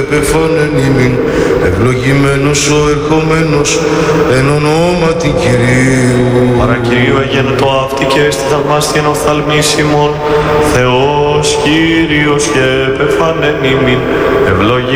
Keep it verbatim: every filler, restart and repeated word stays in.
επεφάνεν ημίν, ευλογημένος ο ερχομένος εν ονόματι Κυρίου. Παρακυρίου εγένετο αυτή και στη θαυμάστιαν οφθαλμίσιμον, Θεός Κύριος και επεφάνεν ημίν, ευλογημένος